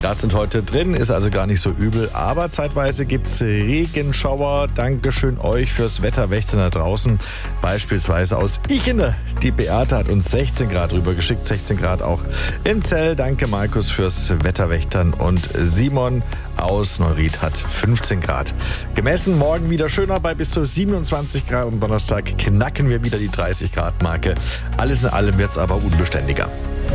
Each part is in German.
Grad sind heute drin, ist also gar nicht so übel. Aber zeitweise gibt's Regenschauer. Dankeschön euch fürs Wetterwächtern da draußen. Beispielsweise aus Ichene. Die Beate hat uns 16 Grad rübergeschickt. 16 Grad auch in Zell. Danke Markus fürs Wetterwächtern. Und Simon aus Neuried hat 15 Grad gemessen. Morgen wieder schöner bei bis zu 27 Grad. Am Donnerstag knacken wir wieder die 30 Grad Marke. Alles in allem wird's aber unbeständiger.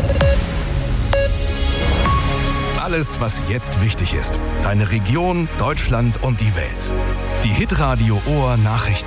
Alles, was jetzt wichtig ist. Deine Region, Deutschland und die Welt. Die Hitradio Ohr Nachrichten.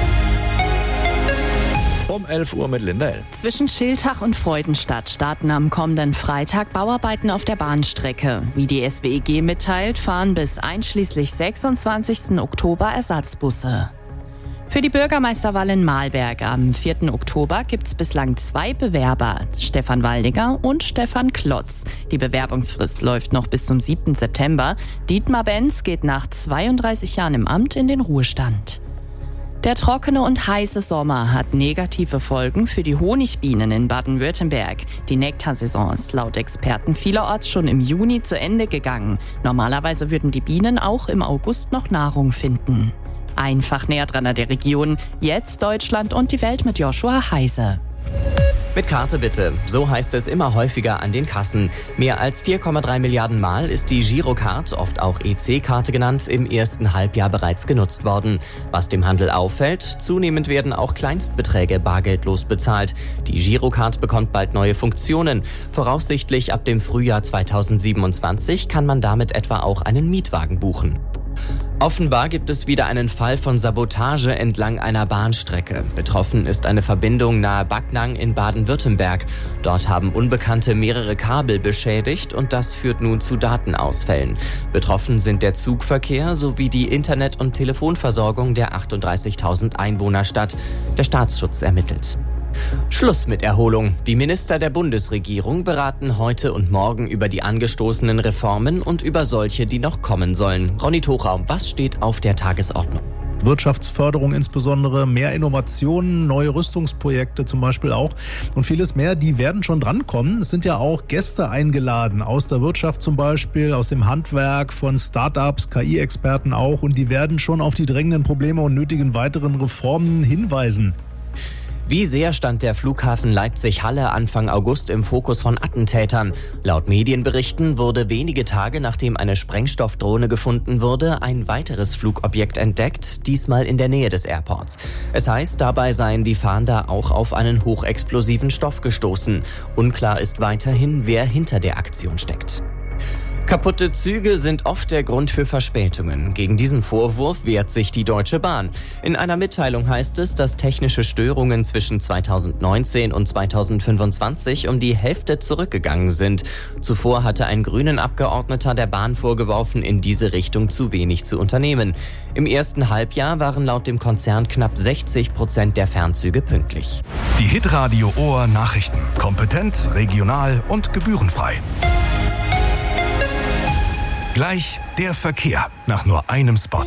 Um 11 Uhr mit Linda L. Zwischen Schiltach und Freudenstadt starten am kommenden Freitag Bauarbeiten auf der Bahnstrecke. Wie die SWEG mitteilt, fahren bis einschließlich 26. Oktober Ersatzbusse. Für die Bürgermeisterwahl in Mahlberg am 4. Oktober gibt es bislang 2 Bewerber, Stefan Waldinger und Stefan Klotz. Die Bewerbungsfrist läuft noch bis zum 7. September. Dietmar Benz geht nach 32 Jahren im Amt in den Ruhestand. Der trockene und heiße Sommer hat negative Folgen für die Honigbienen in Baden-Württemberg. Die Nektarsaison ist laut Experten vielerorts schon im Juni zu Ende gegangen. Normalerweise würden die Bienen auch im August noch Nahrung finden. Einfach näher dran an der Region. Jetzt Deutschland und die Welt mit Joshua Heise. Mit Karte bitte. So heißt es immer häufiger an den Kassen. Mehr als 4,3 Milliarden Mal ist die Girocard, oft auch EC-Karte genannt, im ersten Halbjahr bereits genutzt worden. Was dem Handel auffällt, zunehmend werden auch Kleinstbeträge bargeldlos bezahlt. Die Girocard bekommt bald neue Funktionen. Voraussichtlich ab dem Frühjahr 2027 kann man damit etwa auch einen Mietwagen buchen. Offenbar gibt es wieder einen Fall von Sabotage entlang einer Bahnstrecke. Betroffen ist eine Verbindung nahe Backnang in Baden-Württemberg. Dort haben Unbekannte mehrere Kabel beschädigt und das führt nun zu Datenausfällen. Betroffen sind der Zugverkehr sowie die Internet- und Telefonversorgung der 38.000 Einwohnerstadt. Der Staatsschutz ermittelt. Schluss mit Erholung. Die Minister der Bundesregierung beraten heute und morgen über die angestoßenen Reformen und über solche, die noch kommen sollen. Ronny Tochau, was steht auf der Tagesordnung? Wirtschaftsförderung insbesondere, mehr Innovationen, neue Rüstungsprojekte zum Beispiel auch und vieles mehr, die werden schon drankommen. Es sind ja auch Gäste eingeladen, aus der Wirtschaft zum Beispiel, aus dem Handwerk, von Start-ups, KI-Experten auch und die werden schon auf die drängenden Probleme und nötigen weiteren Reformen hinweisen. Wie sehr stand der Flughafen Leipzig-Halle Anfang August im Fokus von Attentätern? Laut Medienberichten wurde wenige Tage nachdem eine Sprengstoffdrohne gefunden wurde, ein weiteres Flugobjekt entdeckt, diesmal in der Nähe des Airports. Es heißt, dabei seien die Fahnder auch auf einen hochexplosiven Stoff gestoßen. Unklar ist weiterhin, wer hinter der Aktion steckt. Kaputte Züge sind oft der Grund für Verspätungen. Gegen diesen Vorwurf wehrt sich die Deutsche Bahn. In einer Mitteilung heißt es, dass technische Störungen zwischen 2019 und 2025 um die Hälfte zurückgegangen sind. Zuvor hatte ein grünen Abgeordneter der Bahn vorgeworfen, in diese Richtung zu wenig zu unternehmen. Im ersten Halbjahr waren laut dem Konzern knapp 60% der Fernzüge pünktlich. Die Hitradio Ohr Nachrichten. Kompetent, regional und gebührenfrei. Gleich der Verkehr nach nur einem Spot.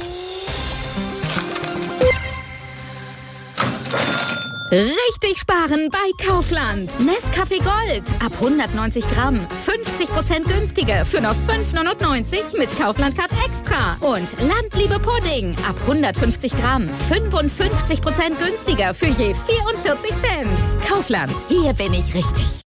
Richtig sparen bei Kaufland. Nescafé Gold ab 190 Gramm. 50% günstiger für nur 5,99 mit Kaufland Card Extra. Und Landliebe Pudding ab 150 Gramm. 55% günstiger für je 44 Cent. Kaufland, hier bin ich richtig.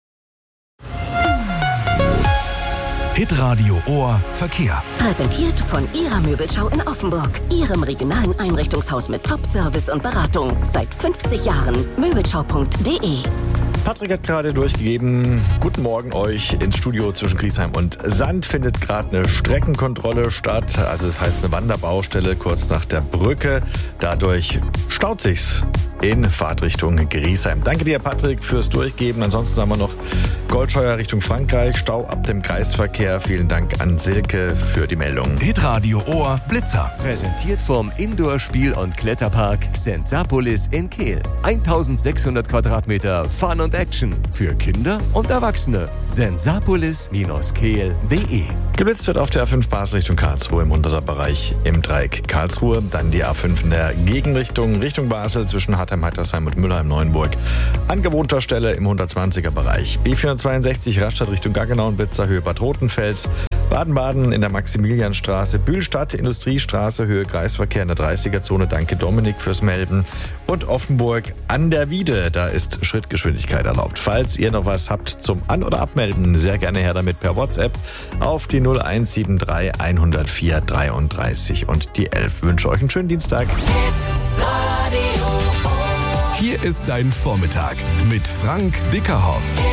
Hitradio Ohr Verkehr. Präsentiert von Ihrer Möbelschau in Offenburg. Ihrem regionalen Einrichtungshaus mit Top-Service und Beratung. Seit 50 Jahren. Möbelschau.de. Patrick hat gerade durchgegeben. Guten Morgen euch ins Studio zwischen Griesheim und Sand. Findet gerade eine Streckenkontrolle statt. Also das heißt eine Wanderbaustelle kurz nach der Brücke. Dadurch staut sich's in Fahrtrichtung Griesheim. Danke dir, Patrick, fürs Durchgeben. Ansonsten haben wir noch Goldscheuer Richtung Frankreich. Stau ab dem Kreisverkehr. Vielen Dank an Silke für die Meldung. Hitradio Ohr Blitzer. Präsentiert vom Indoor-Spiel- und Kletterpark Sensapolis in Kehl. 1600 Quadratmeter Fun und Action für Kinder und Erwachsene. Sensapolis-kehl.de. Geblitzt wird auf der A5 Basel Richtung Karlsruhe im Unterbereich im Dreieck Karlsruhe. Dann die A5 in der Gegenrichtung Richtung Basel zwischen Hartheim-Heitersheim und Mülheim-Neuenburg. An gewohnter Stelle im 120er Bereich. B462 Rastatt Richtung Gaggenau und Blitzer Höhe Bad Rotenfels. Baden-Baden in der Maximilianstraße, Bühlstadt, Industriestraße, Höhe Kreisverkehr in der 30er-Zone. Danke Dominik fürs Melden. Und Offenburg an der Wiede, da ist Schrittgeschwindigkeit erlaubt. Falls ihr noch was habt zum An- oder Abmelden, sehr gerne her damit per WhatsApp auf die 0173 104 33 und die 11. Ich wünsche euch einen schönen Dienstag. Hier ist dein Vormittag mit Frank Dickerhoff.